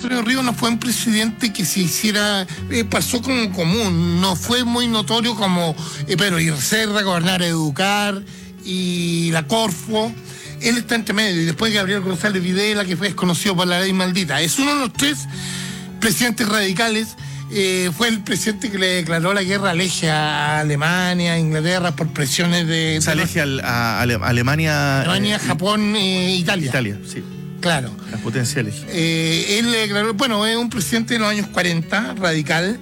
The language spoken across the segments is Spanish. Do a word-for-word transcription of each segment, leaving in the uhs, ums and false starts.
Antonio Ríos no fue un presidente que se hiciera, eh, pasó como común, no fue muy notorio como eh, Pedro Cerda, Gobernar, Educar y la Corfo. Él está entre medio, y después Gabriel González Videla, que fue desconocido por la ley maldita. Es uno de los tres presidentes radicales. Eh, fue el presidente que le declaró la guerra al eje a Alemania, a Inglaterra, por presiones de... O sea, al eje al, a, a Alemania... Alemania, eh, Japón, eh, Italia. Italia, sí. Claro. Las potenciales. Eh, él le declaró, bueno, es un presidente de los años cuarenta, radical,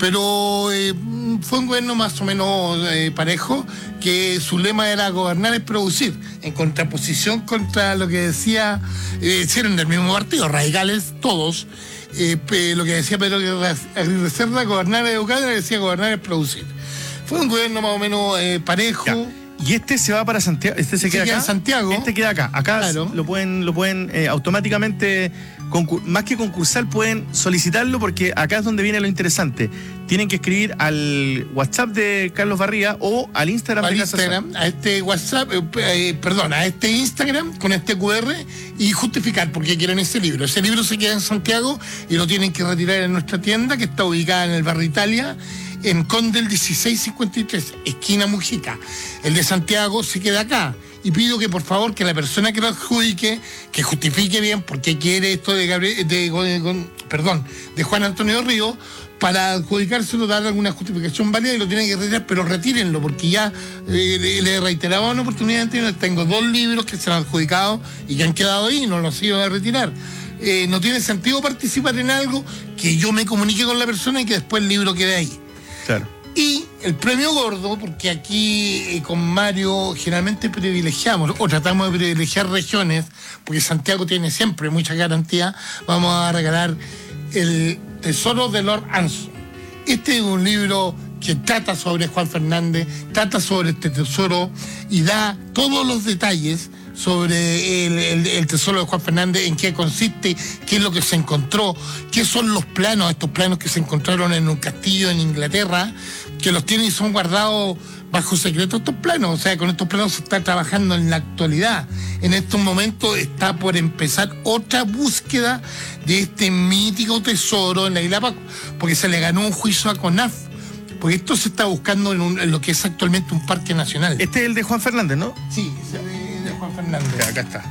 pero eh, fue un gobierno más o menos eh, parejo, que su lema era gobernar es producir, en contraposición contra lo que decía, eh, hicieron del mismo partido, radicales todos. Eh, lo que decía Pedro Aguirre Cerda, gobernar es educar, le decía gobernar es producir. Fue un gobierno más o menos eh, parejo. Ya. Y este se va para Santiago, este se queda, se queda acá. en Santiago. Este queda acá. Acá claro. lo pueden, lo pueden eh, automáticamente, más que concursar, pueden solicitarlo, porque acá es donde viene lo interesante. Tienen que escribir al WhatsApp de Carlos Barría o al Instagram al de Instagram, a este WhatsApp, eh, eh, perdón, a este Instagram con este cu erre y justificar por qué quieren ese libro. Ese libro se queda en Santiago y lo tienen que retirar en nuestra tienda, que está ubicada en el barrio Italia, en Condel dieciséis cincuenta y tres, esquina Mujica. El de Santiago se queda acá. Y pido que por favor que la persona que lo adjudique, que justifique bien por qué quiere esto de Gabriel, de, de, de, perdón, de Juan Antonio Ríos, para adjudicárselo, darle alguna justificación válida, y lo tienen que retirar, pero retírenlo, porque ya eh, le, le reiteraba una oportunidad anterior. Tengo dos libros que se han adjudicado y que han quedado ahí y no los iban a retirar. Eh, no tiene sentido participar en algo que yo me comunique con la persona y que después el libro quede ahí. Claro. Y el premio gordo, porque aquí eh, con Mario generalmente privilegiamos o tratamos de privilegiar regiones, porque Santiago tiene siempre mucha garantía, vamos a regalar el Tesoro de Lord Anson. Este es un libro que trata sobre Juan Fernández, trata sobre este tesoro y da todos los detalles sobre el, el, el tesoro de Juan Fernández, en qué consiste, qué es lo que se encontró, qué son los planos, estos planos que se encontraron en un castillo en Inglaterra, que los tienen y son guardados bajo secreto estos planos. O sea, con estos planos se está trabajando en la actualidad. En estos momentos está por empezar otra búsqueda de este mítico tesoro en la isla Pascua, porque se le ganó un juicio a CONAF, porque esto se está buscando en, un, en lo que es actualmente un parque nacional. Este es el de Juan Fernández, ¿no? Sí, ese de, de Juan Fernández. Ya, acá está.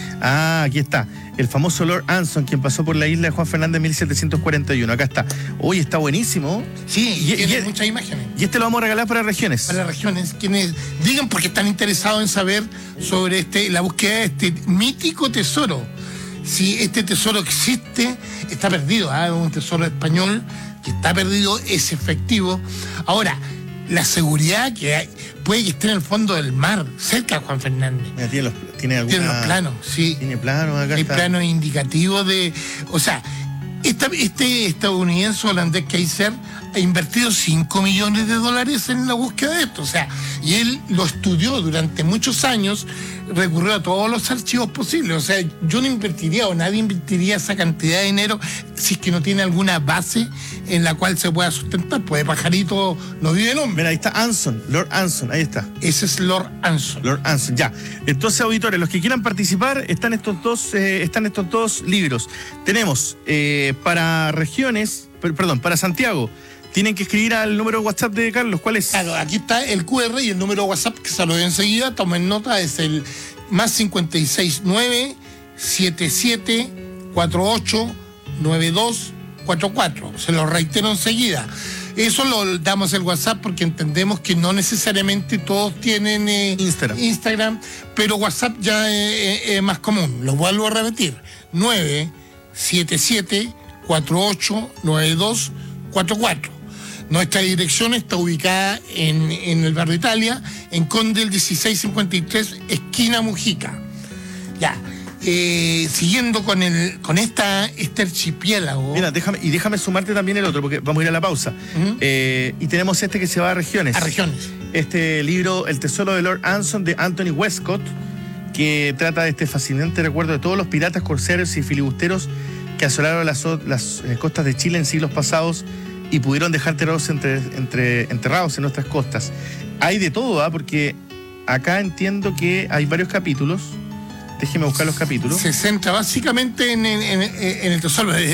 Ah, aquí está. El famoso Lord Anson, quien pasó por la isla de Juan Fernández en mil setecientos cuarenta y uno. Acá está. Uy, está buenísimo. Sí, y, y tiene y, muchas imágenes. Y este lo vamos a regalar para regiones. Para regiones, quienes digan porque están interesados en saber sobre este, la búsqueda de este mítico tesoro. Si este tesoro existe, está perdido. ¿eh? Un tesoro español que está perdido, es efectivo. Ahora, la seguridad que hay, puede que esté en el fondo del mar, cerca de Juan Fernández. Mira, tiene los, tiene alguna, tiene los planos, sí. Tiene planos, acá Hay está. planos indicativos de... O sea, esta, este estadounidense holandés Kaiser ha invertido cinco millones de dólares en la búsqueda de esto. O sea, y él lo estudió durante muchos años, recurrió a todos los archivos posibles. O sea, yo no invertiría o nadie invertiría esa cantidad de dinero si es que no tiene alguna base en la cual se pueda sustentar. Pues de pajarito no vive el hombre. Mira, ahí está Anson, Lord Anson, ahí está. Ese es Lord Anson. Lord Anson, ya. Entonces, auditores, los que quieran participar, están estos dos, eh, están estos dos libros. Tenemos eh, para regiones, per, perdón, para Santiago, tienen que escribir al número de WhatsApp de Carlos. ¿Cuál es? Claro, aquí está el cu erre y el número de WhatsApp, que se lo doy enseguida. Tomen nota, es el más cincuenta y seis nueve setenta y siete cuarenta y ocho noventa y dos cuarenta y cuatro. Se lo reitero enseguida. Eso lo damos el WhatsApp porque entendemos que no necesariamente todos tienen eh, Instagram. Instagram, pero WhatsApp ya es eh, eh, más común. Lo vuelvo a repetir. nueve setenta y siete cuarenta y ocho noventa y dos cuarenta y cuatro. Nuestra dirección está ubicada en, en el barrio Italia, en Condel dieciséis cincuenta y tres, esquina Mujica. Ya, eh, siguiendo con el con esta este archipiélago. Mira, déjame, y déjame sumarte también el otro, porque vamos a ir a la pausa. Uh-huh. eh, y tenemos este que se va a regiones. A regiones. Este libro, El Tesoro de Lord Anson, de Anthony Westcott, que trata de este fascinante recuerdo de todos los piratas, corsarios y filibusteros que asolaron las, las eh, costas de Chile en siglos pasados y pudieron dejar tesoros entre, entre, enterrados en nuestras costas. Hay de todo, ¿eh? Porque acá entiendo que hay varios capítulos. Déjeme buscar los capítulos. Se centra básicamente en, en, en, en el tesoro.